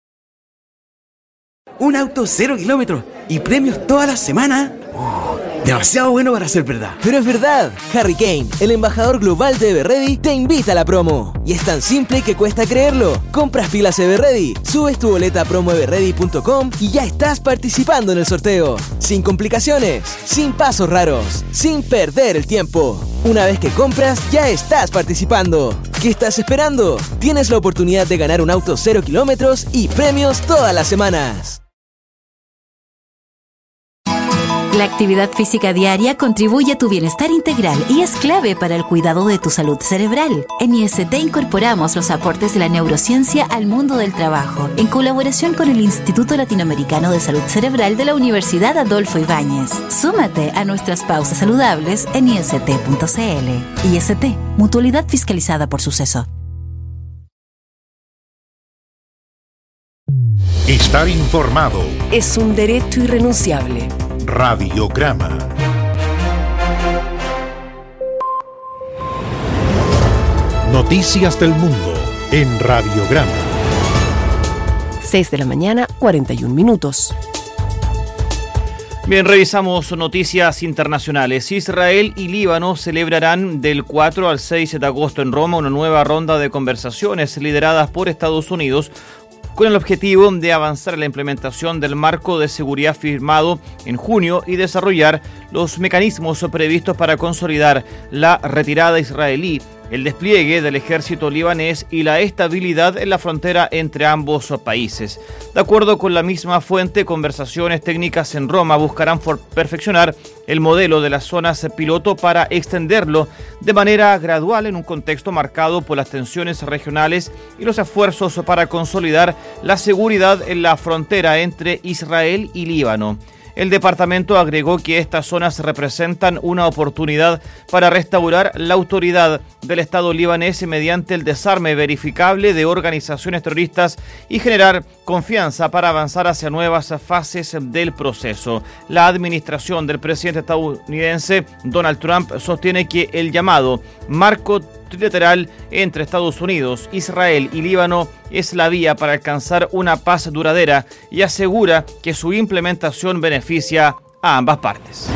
Un auto cero kilómetros y premios toda la semana. Oh, demasiado bueno para ser verdad. Pero es verdad. Harry Kane, el embajador global de Everready, te invita a la promo. Y es tan simple que cuesta creerlo. Compras pilas Everready, subes tu boleta a promo everready punto com y ya estás participando en el sorteo. Sin complicaciones, sin pasos raros, sin perder el tiempo. Una vez que compras, ya estás participando. ¿Qué estás esperando? Tienes la oportunidad de ganar un auto cero kilómetros y premios todas las semanas. La actividad física diaria contribuye a tu bienestar integral y es clave para el cuidado de tu salud cerebral. En I S T incorporamos los aportes de la neurociencia al mundo del trabajo, en colaboración con el Instituto Latinoamericano de Salud Cerebral de la Universidad Adolfo Ibáñez. Súmate a nuestras pausas saludables en i s t punto c l. I S T, mutualidad fiscalizada por Suceso. Estar informado es un derecho irrenunciable. Radiograma. Noticias del mundo en Radiograma. seis de la mañana, cuarenta y un minutos. Bien, revisamos noticias internacionales. Israel y Líbano celebrarán del cuatro al seis de agosto en Roma una nueva ronda de conversaciones lideradas por Estados Unidos, con el objetivo de avanzar en la implementación del marco de seguridad firmado en junio y desarrollar los mecanismos previstos para consolidar la retirada israelí, el despliegue del ejército libanés y la estabilidad en la frontera entre ambos países. De acuerdo con la misma fuente, conversaciones técnicas en Roma buscarán perfeccionar el modelo de las zonas piloto para extenderlo de manera gradual en un contexto marcado por las tensiones regionales y los esfuerzos para consolidar la seguridad en la frontera entre Israel y Líbano. El departamento agregó que estas zonas representan una oportunidad para restaurar la autoridad del Estado libanés mediante el desarme verificable de organizaciones terroristas y generar confianza para avanzar hacia nuevas fases del proceso. La administración del presidente estadounidense Donald Trump sostiene que el llamado marco trilateral entre Estados Unidos, Israel y Líbano es la vía para alcanzar una paz duradera y asegura que su implementación beneficia a ambas partes.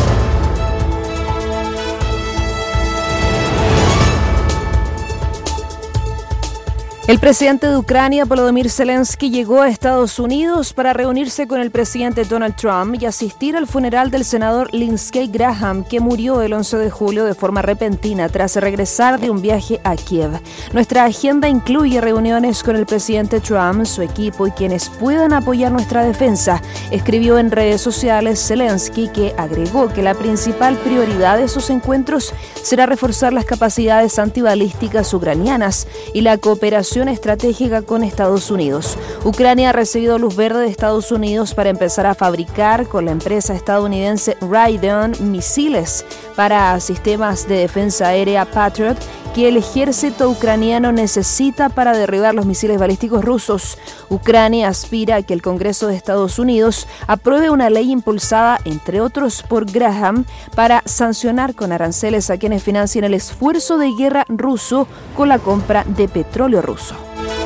El presidente de Ucrania, Volodymyr Zelensky, llegó a Estados Unidos para reunirse con el presidente Donald Trump y asistir al funeral del senador Lindsey Graham, que murió el once de julio de forma repentina tras regresar de un viaje a Kiev. Nuestra agenda incluye reuniones con el presidente Trump, su equipo y quienes puedan apoyar nuestra defensa, escribió en redes sociales Zelensky, que agregó que la principal prioridad de sus encuentros será reforzar las capacidades antibalísticas ucranianas y la cooperación relación estratégica con Estados Unidos. Ucrania ha recibido luz verde de Estados Unidos para empezar a fabricar con la empresa estadounidense Raytheon misiles para sistemas de defensa aérea Patriot que el ejército ucraniano necesita para derribar los misiles balísticos rusos. Ucrania aspira a que el Congreso de Estados Unidos apruebe una ley impulsada, entre otros, por Graham para sancionar con aranceles a quienes financien el esfuerzo de guerra ruso con la compra de petróleo ruso.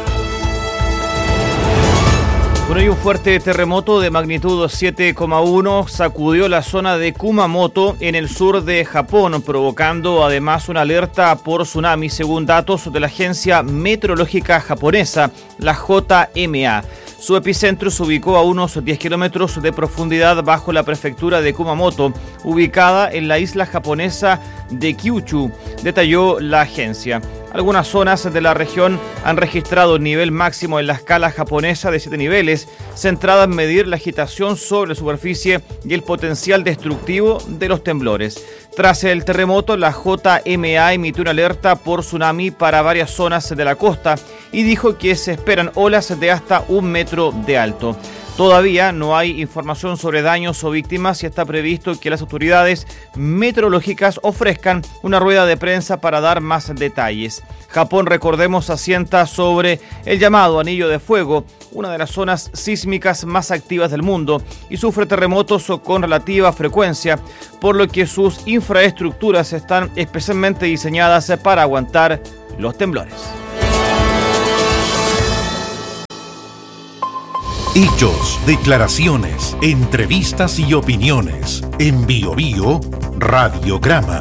Bueno, y un fuerte terremoto de magnitud siete coma uno sacudió la zona de Kumamoto en el sur de Japón, provocando además una alerta por tsunami, según datos de la agencia meteorológica japonesa, la J M A. Su epicentro se ubicó a unos diez kilómetros de profundidad bajo la prefectura de Kumamoto, ubicada en la isla japonesa de Kyushu, detalló la agencia. Algunas zonas de la región han registrado nivel máximo en la escala japonesa de siete niveles, centrada en medir la agitación sobre la superficie y el potencial destructivo de los temblores. Tras el terremoto, la J M A emitió una alerta por tsunami para varias zonas de la costa y dijo que se esperan olas de hasta un metro de alto. Todavía no hay información sobre daños o víctimas y está previsto que las autoridades meteorológicas ofrezcan una rueda de prensa para dar más detalles. Japón, recordemos, asienta sobre el llamado Anillo de Fuego, una de las zonas sísmicas más activas del mundo, y sufre terremotos con relativa frecuencia, por lo que sus infraestructuras están especialmente diseñadas para aguantar los temblores. Hechos, declaraciones, entrevistas y opiniones. En Bio Bio, Radiograma.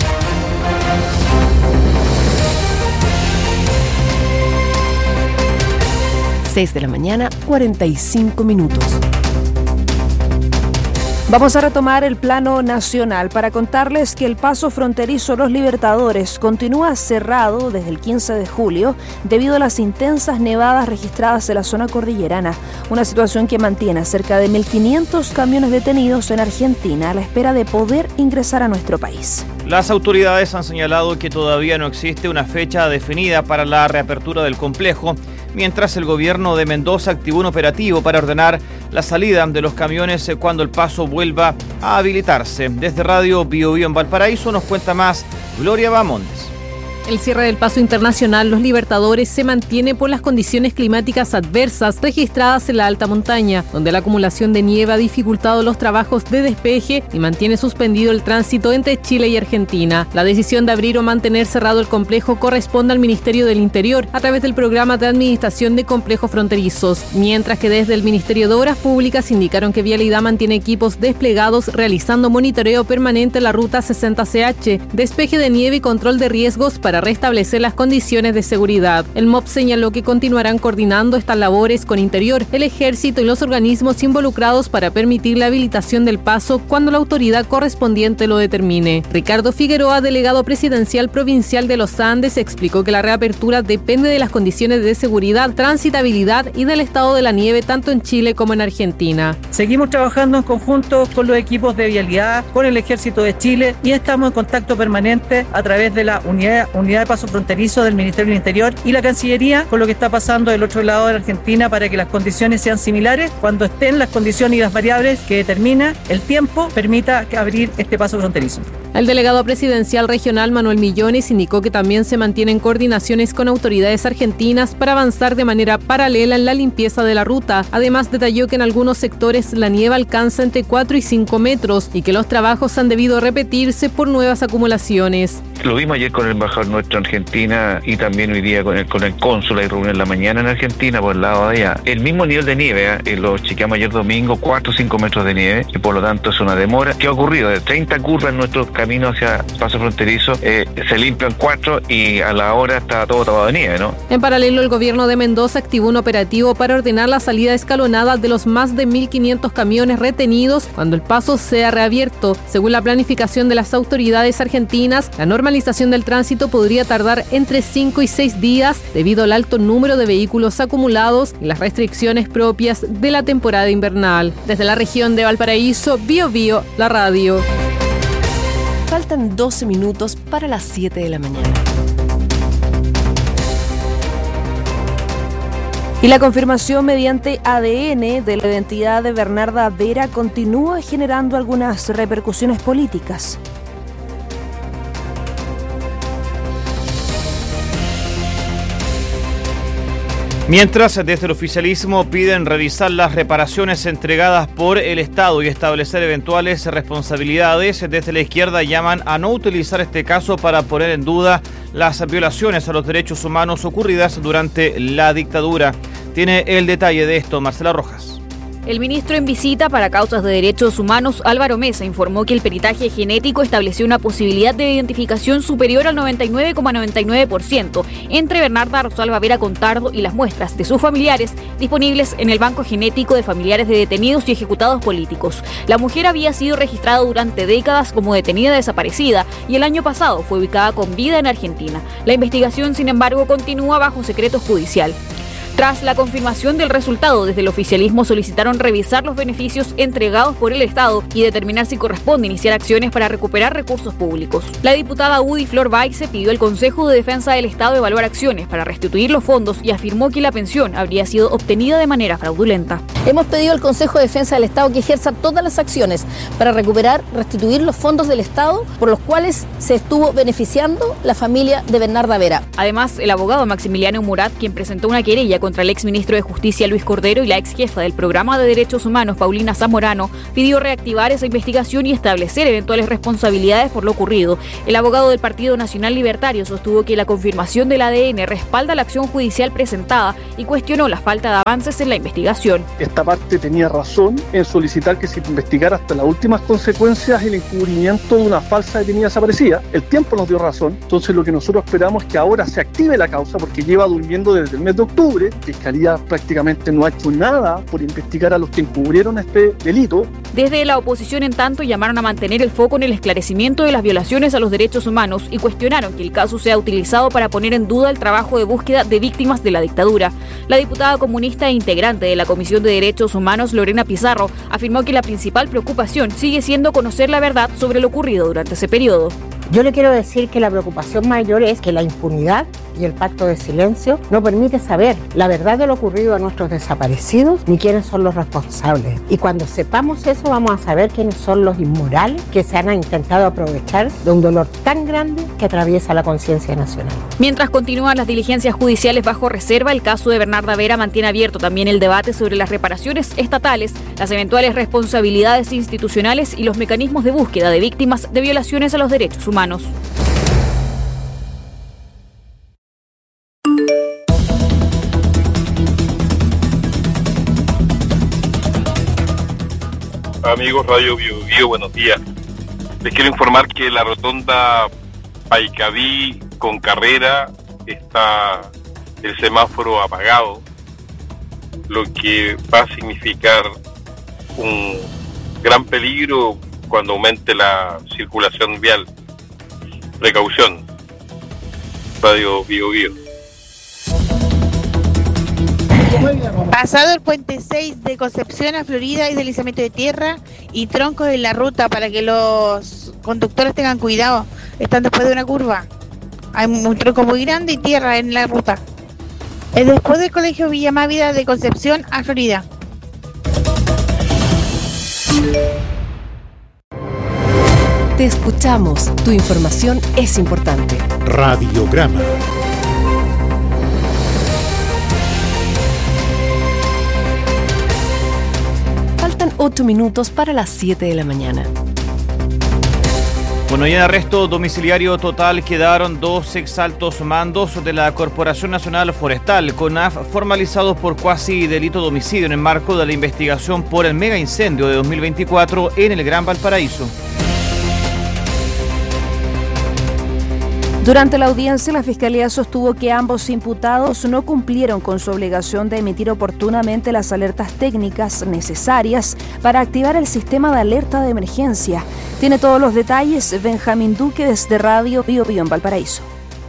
seis de la mañana, cuarenta y cinco minutos. Vamos a retomar el plano nacional para contarles que el paso fronterizo Los Libertadores continúa cerrado desde el quince de julio debido a las intensas nevadas registradas en la zona cordillerana, una situación que mantiene a cerca de mil quinientos camiones detenidos en Argentina a la espera de poder ingresar a nuestro país. Las autoridades han señalado que todavía no existe una fecha definida para la reapertura del complejo, mientras el gobierno de Mendoza activó un operativo para ordenar la salida de los camiones cuando el paso vuelva a habilitarse. Desde Radio Bio Bio en Valparaíso nos cuenta más Gloria Bamondes. El cierre del paso internacional Los Libertadores se mantiene por las condiciones climáticas adversas registradas en la alta montaña, donde la acumulación de nieve ha dificultado los trabajos de despeje y mantiene suspendido el tránsito entre Chile y Argentina. La decisión de abrir o mantener cerrado el complejo corresponde al Ministerio del Interior a través del Programa de Administración de Complejos Fronterizos, mientras que desde el Ministerio de Obras Públicas indicaron que Vialidad mantiene equipos desplegados realizando monitoreo permanente en la ruta sesenta C H, despeje de nieve y control de riesgos para para restablecer las condiciones de seguridad. El M O P señaló que continuarán coordinando estas labores con Interior, el Ejército y los organismos involucrados para permitir la habilitación del paso cuando la autoridad correspondiente lo determine. Ricardo Figueroa, delegado presidencial provincial de los Andes, explicó que la reapertura depende de las condiciones de seguridad, transitabilidad y del estado de la nieve tanto en Chile como en Argentina. Seguimos trabajando en conjunto con los equipos de vialidad, con el Ejército de Chile y estamos en contacto permanente a través de la unidad Unidad de Paso Fronterizo del Ministerio del Interior y la Cancillería con lo que está pasando del otro lado de la Argentina para que las condiciones sean similares. Cuando estén las condiciones y las variables que determina el tiempo, permita abrir este paso fronterizo. El delegado presidencial regional Manuel Millones indicó que también se mantienen coordinaciones con autoridades argentinas para avanzar de manera paralela en la limpieza de la ruta. Además, detalló que en algunos sectores la nieve alcanza entre cuatro y cinco metros y que los trabajos han debido repetirse por nuevas acumulaciones. Lo vimos ayer con el embajador nuestro en Argentina y también hoy día con el, con el cónsul. Hay reunión en la mañana en Argentina por el lado de allá. El mismo nivel de nieve, ¿eh? Lo chequeamos ayer domingo, cuatro o cinco metros de nieve y por lo tanto es una demora. ¿Qué ha ocurrido? De treinta curvas en nuestro camino hacia paso fronterizo, eh, se limpian cuatro y a la hora está todo tapado de nieve, ¿no? En paralelo, el gobierno de Mendoza activó un operativo para ordenar la salida escalonada de los más de mil quinientos camiones retenidos cuando el paso sea reabierto. Según la planificación de las autoridades argentinas, la normalización del tránsito podría tardar entre cinco y seis días debido al alto número de vehículos acumulados y las restricciones propias de la temporada invernal. Desde la región de Valparaíso, Bio Bio, la radio. Faltan doce minutos para las siete de la mañana. Y la confirmación mediante A D N de la identidad de Bernarda Vera continúa generando algunas repercusiones políticas. Mientras, desde el oficialismo piden revisar las reparaciones entregadas por el Estado y establecer eventuales responsabilidades, desde la izquierda llaman a no utilizar este caso para poner en duda las violaciones a los derechos humanos ocurridas durante la dictadura. Tiene el detalle de esto Marcela Rojas. El ministro en visita para causas de derechos humanos, Álvaro Mesa, informó que el peritaje genético estableció una posibilidad de identificación superior al noventa y nueve coma noventa y nueve por ciento entre Bernarda Rosalba Vera Contardo y las muestras de sus familiares disponibles en el banco genético de familiares de detenidos y ejecutados políticos. La mujer había sido registrada durante décadas como detenida desaparecida y el año pasado fue ubicada con vida en Argentina. La investigación, sin embargo, continúa bajo secreto judicial. Tras la confirmación del resultado, desde el oficialismo solicitaron revisar los beneficios entregados por el Estado y determinar si corresponde iniciar acciones para recuperar recursos públicos. La diputada Udi Flor Baize pidió al Consejo de Defensa del Estado evaluar acciones para restituir los fondos y afirmó que la pensión habría sido obtenida de manera fraudulenta. Hemos pedido al Consejo de Defensa del Estado que ejerza todas las acciones para recuperar, restituir los fondos del Estado por los cuales se estuvo beneficiando la familia de Bernarda Vera. Además, el abogado Maximiliano Murat, quien presentó una querella contra el exministro de Justicia Luis Cordero y la ex jefa del Programa de Derechos Humanos Paulina Zamorano, pidió reactivar esa investigación y establecer eventuales responsabilidades por lo ocurrido. El abogado del Partido Nacional Libertario sostuvo que la confirmación del A D N respalda la acción judicial presentada y cuestionó la falta de avances en la investigación. Esta parte tenía razón en solicitar que se investigara hasta las últimas consecuencias el encubrimiento de una falsa detenida desaparecida. El tiempo nos dio razón, entonces lo que nosotros esperamos es que ahora se active la causa porque lleva durmiendo desde el mes de octubre. Fiscalía prácticamente no ha hecho nada por investigar a los que encubrieron este delito. Desde la oposición, en tanto, llamaron a mantener el foco en el esclarecimiento de las violaciones a los derechos humanos y cuestionaron que el caso sea utilizado para poner en duda el trabajo de búsqueda de víctimas de la dictadura. La diputada comunista e integrante de la Comisión de Derechos Humanos, Lorena Pizarro, afirmó que la principal preocupación sigue siendo conocer la verdad sobre lo ocurrido durante ese periodo. Yo le quiero decir que la preocupación mayor es que la impunidad y el pacto de silencio no permite saber la verdad de lo ocurrido a nuestros desaparecidos ni quiénes son los responsables. Y cuando sepamos eso vamos a saber quiénes son los inmorales que se han intentado aprovechar de un dolor tan grande que atraviesa la conciencia nacional. Mientras continúan las diligencias judiciales bajo reserva, el caso de Bernarda Vera mantiene abierto también el debate sobre las reparaciones estatales, las eventuales responsabilidades institucionales y los mecanismos de búsqueda de víctimas de violaciones a los derechos humanos. Amigos Radio Bio Bio, buenos días. Les quiero informar que la rotonda Paicaví con Carrera está el semáforo apagado, lo que va a significar un gran peligro cuando aumente la circulación vial. Precaución. Radio Bio Bio. Pasado el puente seis de Concepción a Florida hay deslizamiento de tierra y troncos en la ruta para que los conductores tengan cuidado. Están después de una curva. Hay un tronco muy grande y tierra en la ruta. Es después del Colegio Villa Mávida de Concepción a Florida. Te escuchamos. Tu información es importante. Radiograma. Faltan ocho minutos para las siete de la mañana. Bueno, y en arresto domiciliario total quedaron dos exaltos mandos de la Corporación Nacional Forestal, CONAF, formalizados por cuasi delito de homicidio en el marco de la investigación por el mega incendio de dos mil veinticuatro en el Gran Valparaíso. Durante la audiencia, la Fiscalía sostuvo que ambos imputados no cumplieron con su obligación de emitir oportunamente las alertas técnicas necesarias para activar el sistema de alerta de emergencia. Tiene todos los detalles Benjamín Duque desde Radio Bio Bio en Valparaíso.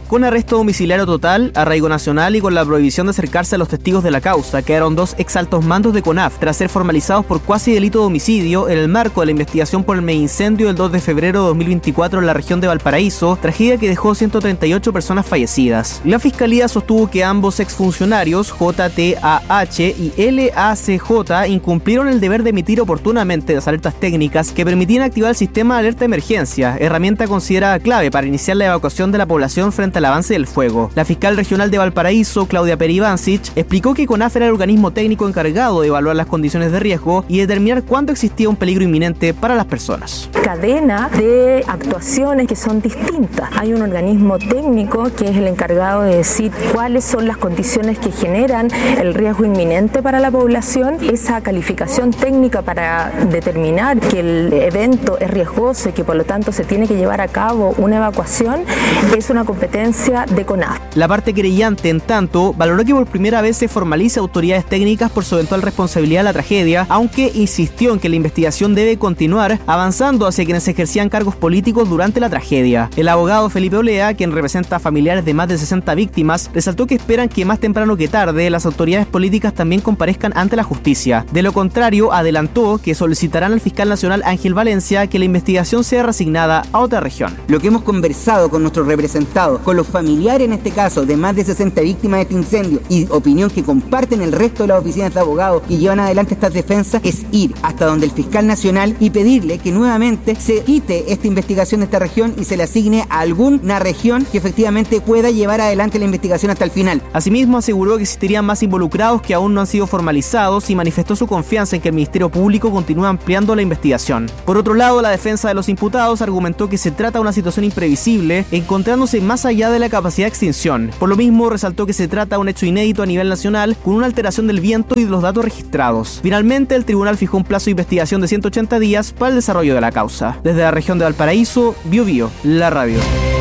Con arresto domiciliario total, arraigo nacional y con la prohibición de acercarse a los testigos de la causa, quedaron dos exaltos mandos de CONAF tras ser formalizados por cuasi delito de homicidio en el marco de la investigación por el megaincendio del dos de febrero de dos mil veinticuatro en la región de Valparaíso, tragedia que dejó ciento treinta y ocho personas fallecidas. La Fiscalía sostuvo que ambos exfuncionarios, J T A H y L A C J, incumplieron el deber de emitir oportunamente las alertas técnicas que permitían activar el sistema de alerta de emergencia, herramienta considerada clave para iniciar la evacuación de la población frente al avance del fuego. La fiscal regional de Valparaíso, Claudia Peribancic, explicó que CONAF era el organismo técnico encargado de evaluar las condiciones de riesgo y determinar cuándo existía un peligro inminente para las personas. Cadena de actuaciones que son distintas. Hay un organismo técnico que es el encargado de decir cuáles son las condiciones que generan el riesgo inminente para la población. Esa calificación técnica para determinar que el evento es riesgoso y que por lo tanto se tiene que llevar a cabo una evacuación es una competencia de CONAF. La parte querellante, en tanto, valoró que por primera vez se formalice autoridades técnicas por su eventual responsabilidad de la tragedia, aunque insistió en que la investigación debe continuar avanzando hacia quienes ejercían cargos políticos durante la tragedia. El abogado Felipe Olea, quien representa a familiares de más de sesenta víctimas, resaltó que esperan que más temprano que tarde las autoridades políticas también comparezcan ante la justicia. De lo contrario, adelantó que solicitarán al fiscal nacional Ángel Valencia que la investigación sea reasignada a otra región. Lo que hemos conversado con nuestros representados, con los familiares en este caso de más de sesenta víctimas de este incendio y opinión que comparten el resto de las oficinas de abogados que llevan adelante estas defensas, es ir hasta donde el fiscal nacional y pedirle que nuevamente se quite esta investigación de esta región y se le asigne a alguna región que efectivamente pueda llevar adelante la investigación hasta el final. Asimismo, aseguró que existirían más involucrados que aún no han sido formalizados y manifestó su confianza en que el Ministerio Público continúe ampliando la investigación. Por otro lado, la defensa de los imputados argumentó que se trata de una situación imprevisible, encontrándose más allá de la capacidad de extinción. Por lo mismo, resaltó que se trata de un hecho inédito a nivel nacional, con una alteración del viento y de los datos registrados. Finalmente, el tribunal fijó un plazo de investigación de ciento ochenta días para el desarrollo de la causa. Desde la región de Valparaíso, Bio Bio, la radio.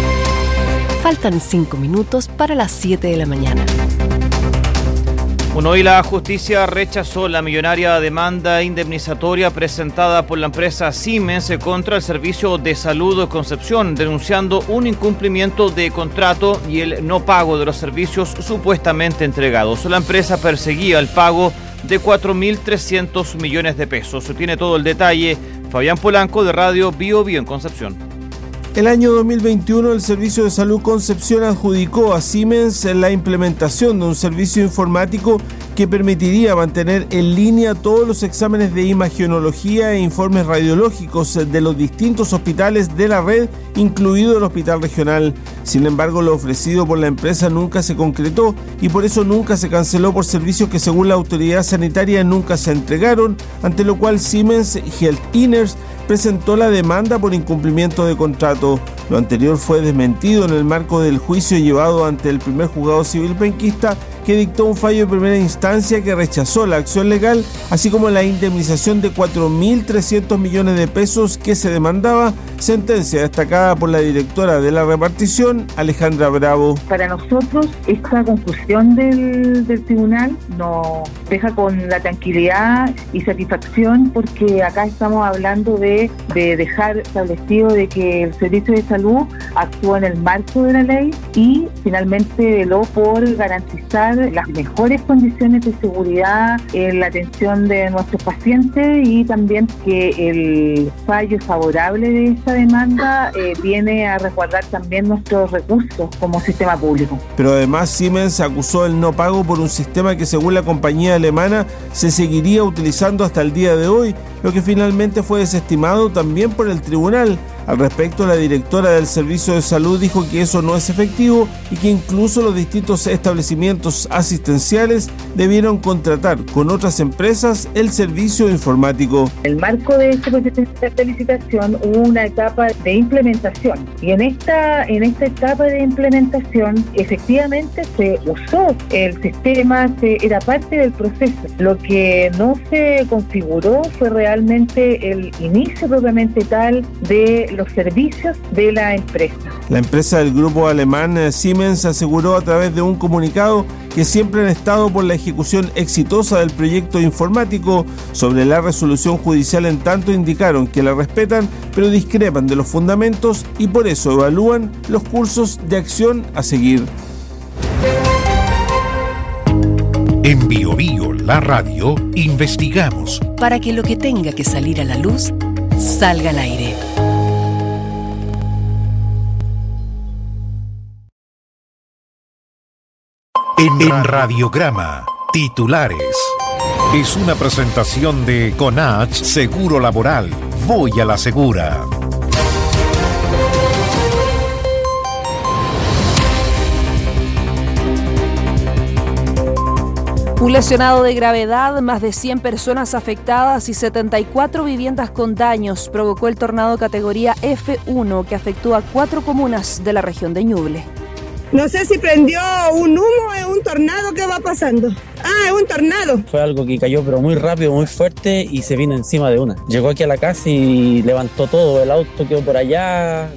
Faltan cinco minutos para las siete de la mañana. Bueno, hoy la justicia rechazó la millonaria demanda indemnizatoria presentada por la empresa Siemens contra el Servicio de Salud de Concepción, denunciando un incumplimiento de contrato y el no pago de los servicios supuestamente entregados. La empresa perseguía el pago de cuatro mil trescientos millones de pesos. Tiene todo el detalle Fabián Polanco de Radio Bio Bio en Concepción. El año dos mil veintiuno, el Servicio de Salud Concepción adjudicó a Siemens la implementación de un servicio informático que permitiría mantener en línea todos los exámenes de imagenología e informes radiológicos de los distintos hospitales de la red, incluido el Hospital Regional. Sin embargo, lo ofrecido por la empresa nunca se concretó y por eso nunca se canceló por servicios que según la autoridad sanitaria nunca se entregaron, ante lo cual Siemens Health Inners presentó la demanda por incumplimiento de contrato. Lo anterior fue desmentido en el marco del juicio llevado ante el primer juzgado civil penquista, que dictó un fallo de primera instancia que rechazó la acción legal, así como la indemnización de cuatro mil trescientos millones de pesos que se demandaba, sentencia destacada por la directora de la repartición, Alejandra Bravo. Para nosotros, esta conclusión del, del tribunal nos deja con la tranquilidad y satisfacción, porque acá estamos hablando de, de dejar establecido de que el Servicio de Salud actúa en el marco de la ley y finalmente veló por garantizar las mejores condiciones de seguridad en la atención de nuestros pacientes, y también que el fallo favorable de esta demanda eh, viene a resguardar también nuestros recursos como sistema público. Pero además Siemens acusó el no pago por un sistema que según la compañía alemana se seguiría utilizando hasta el día de hoy, lo que finalmente fue desestimado también por el tribunal. Al respecto, la directora del Servicio de Salud dijo que eso no es efectivo y que incluso los distintos establecimientos asistenciales debieron contratar con otras empresas el servicio informático. En el marco de este proceso de licitación hubo una etapa de implementación, y en esta, en esta etapa de implementación efectivamente se usó el sistema, se, era parte del proceso. Lo que no se configuró fue realmente el inicio propiamente tal de los servicios de la empresa. La empresa del grupo alemán Siemens aseguró a través de un comunicado que siempre han estado por la ejecución exitosa del proyecto informático. Sobre la resolución judicial, en tanto, indicaron que la respetan, pero discrepan de los fundamentos y por eso evalúan los cursos de acción a seguir. En Bio Bio, la radio, investigamos para que lo que tenga que salir a la luz salga al aire. En Radiograma, titulares. Es una presentación de Conach Seguro Laboral. Voy a la segura. Un lesionado de gravedad, más de cien personas afectadas y setenta y cuatro viviendas con daños provocó el tornado categoría F uno que afectó a cuatro comunas de la región de Ñuble. No sé si prendió un humo, es un tornado, ¿qué va pasando? Ah, es un tornado. Fue algo que cayó pero muy rápido, muy fuerte y se vino encima de una. Llegó aquí a la casa y levantó todo, el auto quedó por allá.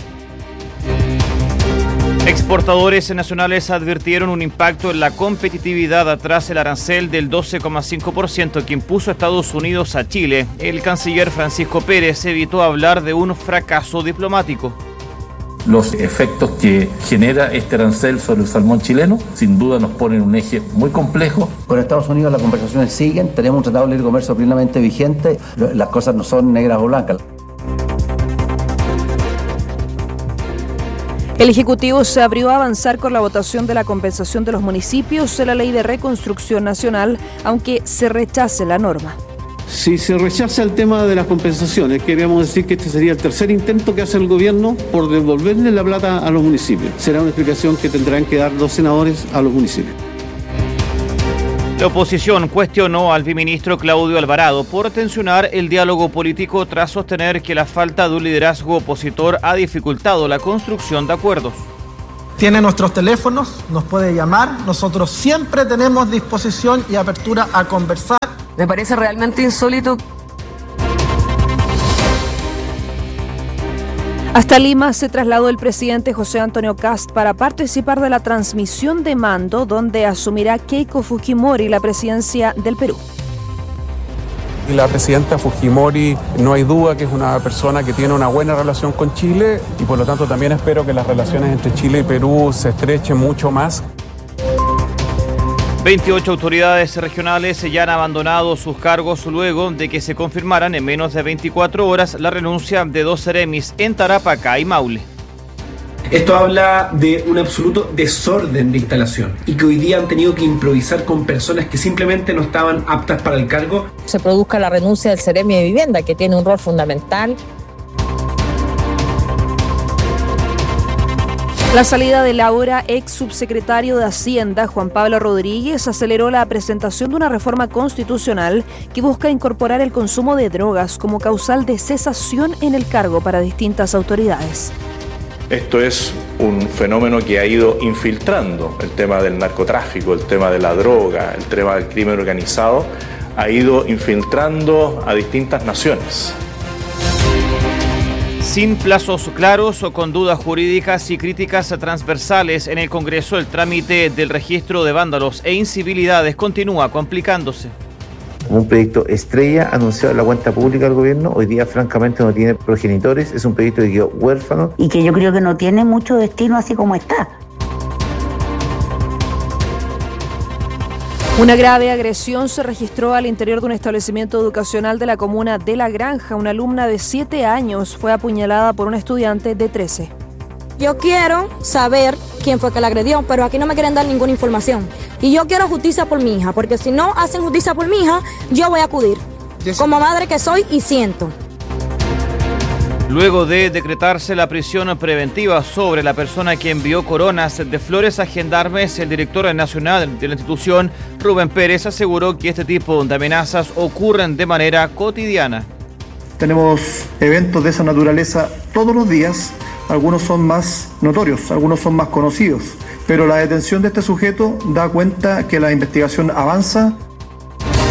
Exportadores nacionales advirtieron un impacto en la competitividad tras el arancel del doce coma cinco por ciento que impuso Estados Unidos a Chile. El canciller Francisco Pérez evitó hablar de un fracaso diplomático. Los efectos que genera este arancel sobre el salmón chileno sin duda nos ponen un eje muy complejo. Con Estados Unidos las conversaciones siguen, tenemos un tratado de libre comercio plenamente vigente, las cosas no son negras o blancas. El Ejecutivo se abrió a avanzar con la votación de la compensación de los municipios de la Ley de Reconstrucción Nacional, aunque se rechace la norma. Si se rechaza el tema de las compensaciones, queríamos decir que este sería el tercer intento que hace el gobierno por devolverle la plata a los municipios. Será una explicación que tendrán que dar los senadores a los municipios. La oposición cuestionó al viceministro Claudio Alvarado por tensionar el diálogo político tras sostener que la falta de un liderazgo opositor ha dificultado la construcción de acuerdos. Tiene nuestros teléfonos, nos puede llamar, nosotros siempre tenemos disposición y apertura a conversar. Me parece realmente insólito. Hasta Lima se trasladó el presidente José Antonio Kast para participar de la transmisión de mando, donde asumirá Keiko Fujimori la presidencia del Perú. La presidenta Fujimori no hay duda que es una persona que tiene una buena relación con Chile y por lo tanto también espero que las relaciones entre Chile y Perú se estrechen mucho más. veintiocho autoridades regionales ya han abandonado sus cargos luego de que se confirmaran en menos de veinticuatro horas la renuncia de dos seremis en Tarapacá y Maule. Esto habla de un absoluto desorden de instalación y que hoy día han tenido que improvisar con personas que simplemente no estaban aptas para el cargo. Se produzca la renuncia del Seremi de Vivienda, que tiene un rol fundamental. La salida del ahora ex subsecretario de Hacienda, Juan Pablo Rodríguez, aceleró la presentación de una reforma constitucional que busca incorporar el consumo de drogas como causal de cesación en el cargo para distintas autoridades. Esto es un fenómeno que ha ido infiltrando el tema del narcotráfico, el tema de la droga, el tema del crimen organizado, ha ido infiltrando a distintas naciones. Sin plazos claros o con dudas jurídicas y críticas transversales en el Congreso, el trámite del registro de vándalos e incivilidades continúa complicándose. Un proyecto estrella anunciado en la cuenta pública del gobierno, hoy día francamente no tiene progenitores, es un proyecto que quedó huérfano. Y que yo creo que no tiene mucho destino así como está. Una grave agresión se registró al interior de un establecimiento educacional de la comuna de La Granja. Una alumna de siete años fue apuñalada por un estudiante de trece. Yo quiero saber quién fue que la agredió, pero aquí no me quieren dar ninguna información. Y yo quiero justicia por mi hija, porque si no hacen justicia por mi hija, yo voy a acudir. Como madre que soy y siento. Luego de decretarse la prisión preventiva sobre la persona que envió coronas de flores a gendarmes, el director nacional de la institución, Rubén Pérez, aseguró que este tipo de amenazas ocurren de manera cotidiana. Tenemos eventos de esa naturaleza todos los días. Algunos son más notorios, algunos son más conocidos, pero la detención de este sujeto da cuenta que la investigación avanza